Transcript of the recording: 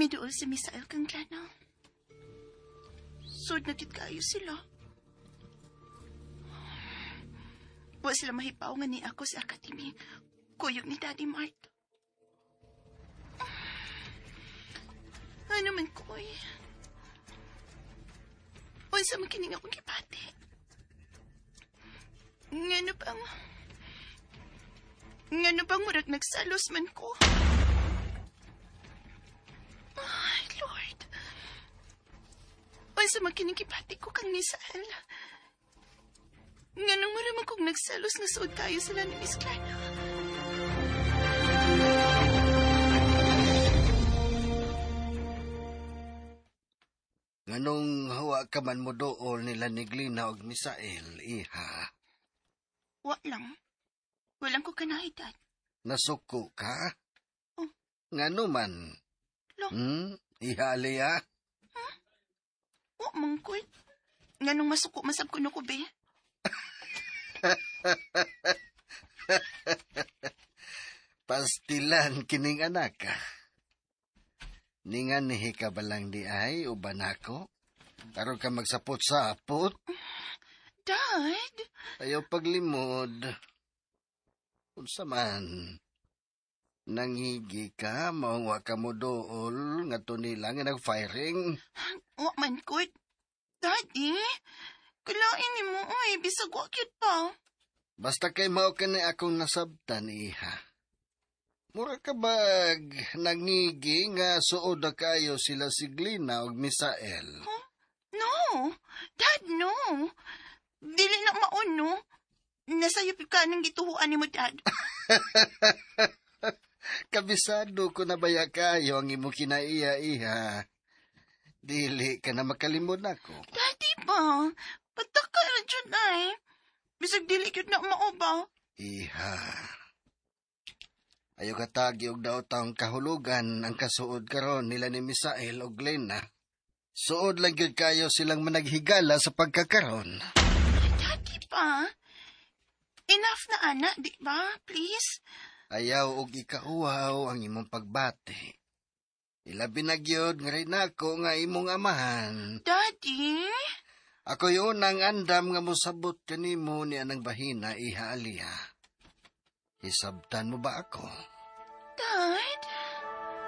May dool si Misael kang Glana. Sud na kayo sila. Wa sila mahipaw nga ni ako sa akademi. Kuyog ni Daddy Mart. Ano man koy? Unsa man kining akong gipati? Ngano bang murag nagsalos man ko? Ay, Lord. Unsa man kining gipati ko kang Misael? Ngano mo naman kung nagsalos nga suod kayo sila ni Miss Glana? Nganong hawa ka man mo dool nila ni Glina og Misael, iha? Wa lang. Walang ko kanahidad. Nasuko ka? Oh. Ngano man? Lo. Iha, Alea? Wa mangkoy. Nganong masuko masab kuno ko, be? Pastilan kining anak ka. Ningan nihi ka balang di ay uban ako? Karon ka magsapot-sapot? Dad? Ayaw paglimod. Unsa man? Nangigi ka, maungwa ka mo dool, nga to nila nga nag-firing. Wa man koy. Daddy? Kalain ni mo, oy. Bisag wa cute pa. Basta kay mao ka na akong nasabtan, iha. Mura ka bag nangigi nga suod na kayo sila si Glina og Misael? Huh? No. Dad, no. Dili na maon, no? Nasayop ka ng gituhuan ni mo, Dad. Kabisado ko na baya kayo ang imo kinaiya, iha. Dili ka na makalimod nako. Daddy ba? Patakal na dyan ay. Bisag dili yun na mauba. Iha. Ayaw katagi og daw taong kahulugan ang kasuod karon nila ni Misael og Glena. Suod lang gyud kayo silang managhigala sa pagkakaron. Daddy pa? Enough na, ana, di ba? Please? Ayaw og ikauwaw ang imong pagbati. Ilabi na gyud nga rin ako nga imong amahan. Daddy? Ako yun ang andam nga musabot kanimo ni anang bahina, iha, Aliyah. Hisabtan mo ba ako? Dad?